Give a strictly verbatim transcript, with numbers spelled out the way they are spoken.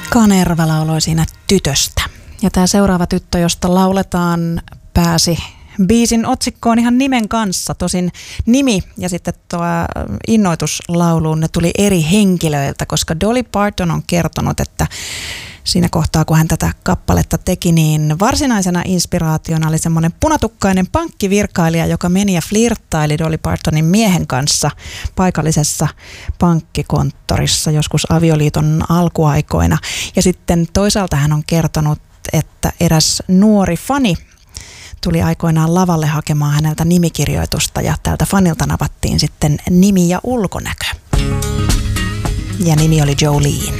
Kanerva lauloi siinä tytöstä. Ja tämä seuraava tyttö, josta lauletaan, pääsi biisin otsikkoon ihan nimen kanssa. Tosin nimi ja sitten tuo innoitus lauluun, ne tuli eri henkilöiltä, koska Dolly Parton on kertonut, että siinä kohtaa, kun hän tätä kappaletta teki, niin varsinaisena inspiraationa oli semmoinen punatukkainen pankkivirkailija, joka meni ja flirttaili Dolly Partonin miehen kanssa paikallisessa pankkikonttorissa joskus avioliiton alkuaikoina. Ja sitten toisaalta hän on kertonut, että eräs nuori fani tuli aikoinaan lavalle hakemaan häneltä nimikirjoitusta ja tältä fanilta navattiin sitten nimi ja ulkonäkö. Ja nimi oli Jolene.